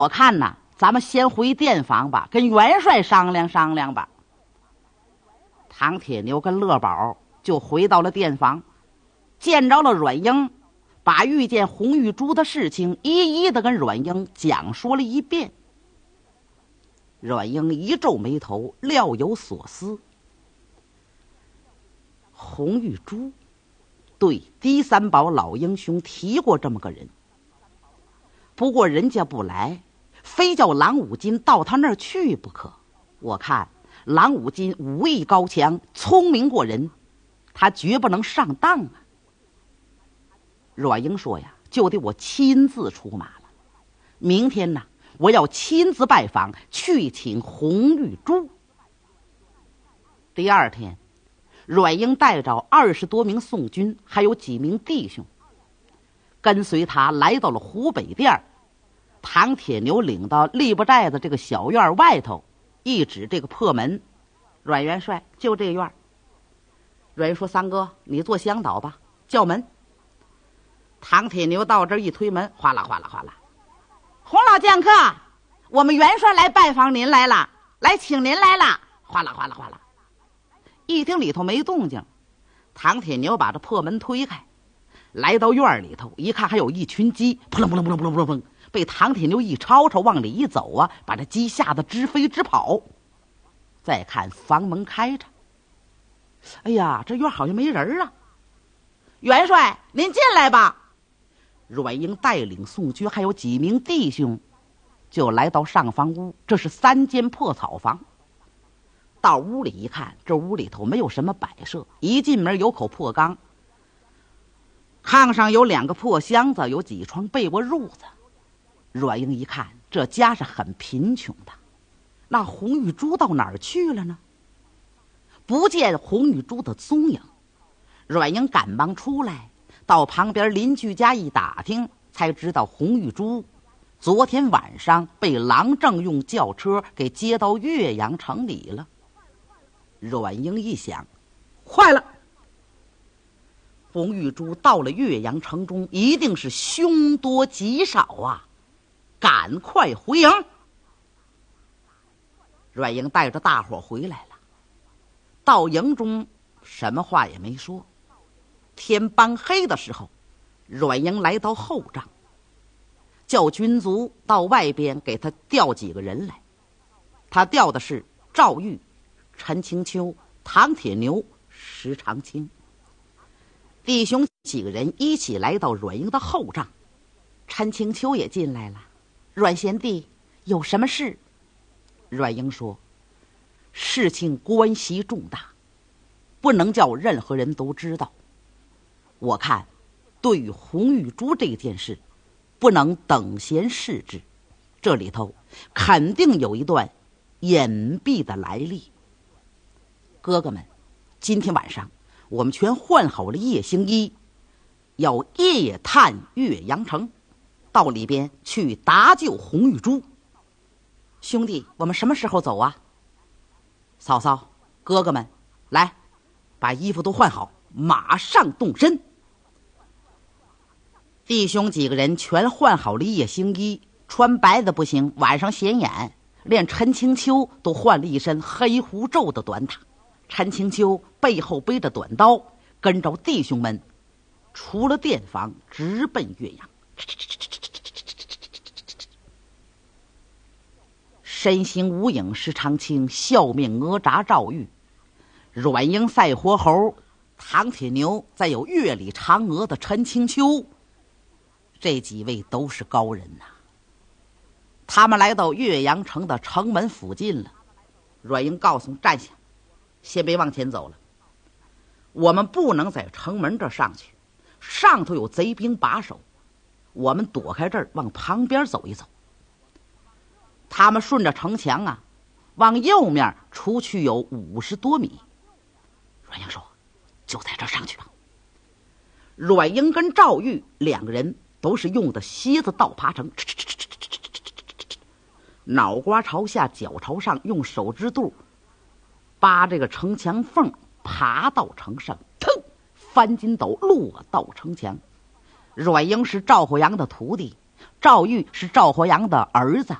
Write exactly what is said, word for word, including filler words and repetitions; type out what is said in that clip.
我看呐，咱们先回店房吧，跟元帅商量商量吧。唐铁牛跟乐宝就回到了店房，见着了阮英，把遇见红玉珠的事情一一的跟阮英讲说了一遍。阮英一皱眉头，料有所思。红玉珠对狄三宝老英雄提过这么个人，不过人家不来，非叫郎武金到他那儿去不可。我看郎武金武艺高强，聪明过人，他绝不能上当啊。阮英说呀，就得我亲自出马了。明天呢，我要亲自拜访，去请红玉珠。第二天，阮英带着二十多名宋军，还有几名弟兄，跟随他来到了湖北店。唐铁牛领到力不寨的这个小院外头，一指这个破门，阮元帅就这院。阮英说：“三哥，你做向导吧，叫门。”唐铁牛到这儿一推门，哗啦哗啦哗啦，洪老剑客，我们元帅来拜访您来了，来请您来了，哗啦哗啦哗啦。一听里头没动静，唐铁牛把这破门推开，来到院里头一看，还有一群鸡，扑棱扑棱扑棱扑棱扑棱扑棱，被唐铁牛一吵吵往里一走啊，把这鸡吓得直飞直跑。再看房门开着，哎呀，这院好像没人啊。元帅，您进来吧。阮英带领宋军还有几名弟兄就来到上房屋，这是三间破草房。到屋里一看，这屋里头没有什么摆设，一进门有口破缸，炕上有两个破箱子，有几床被窝褥子。阮英一看，这家是很贫穷的。那红玉珠到哪儿去了呢？不见红玉珠的踪影。阮英赶忙出来，到旁边邻居家一打听，才知道红玉珠昨天晚上被郎正用轿车给接到岳阳城里了。阮英一想，坏了，红玉珠到了岳阳城中，一定是凶多吉少啊，赶快回营。阮英带着大伙回来了，到营中什么话也没说。天半黑的时候，阮英来到后帐，叫军卒到外边给他调几个人来。他调的是赵玉、陈清秋、唐铁牛、石长青。弟兄几个人一起来到阮英的后帐，陈清秋也进来了。阮贤弟，有什么事？阮英说，事情关系重大，不能叫任何人都知道。我看对于红玉珠这件事，不能等闲视之，这里头肯定有一段隐蔽的来历。哥哥们，今天晚上我们全换好了夜行衣，要夜探岳阳城，到里边去搭救红玉珠。兄弟，我们什么时候走啊？嫂嫂，哥哥们，来，把衣服都换好，马上动身。弟兄几个人全换好了夜行衣，穿白的不行，晚上显眼，连陈清秋都换了一身黑狐皱的短打。陈清秋背后背着短刀，跟着弟兄们出了店房，直奔岳阳。身形无影石长青，笑面哪吒赵玉，阮英赛活猴，唐铁牛，再有月里嫦娥的陈清秋，这几位都是高人呐、啊。他们来到岳阳城的城门附近了。阮英告诉站下，先别往前走了，我们不能在城门这儿上去，上头有贼兵把守，我们躲开这儿，往旁边走一走。他们顺着城墙啊，往右面出去有五十多米。阮英说，就在这儿上去吧。阮英跟赵玉两个人都是用的蝎子倒爬城，脑瓜朝下，脚朝上，用手指肚扒这个城墙缝，爬到城上，腾，翻筋斗落到城墙。阮英是赵火阳的徒弟， 赵玉是赵活阳的儿子，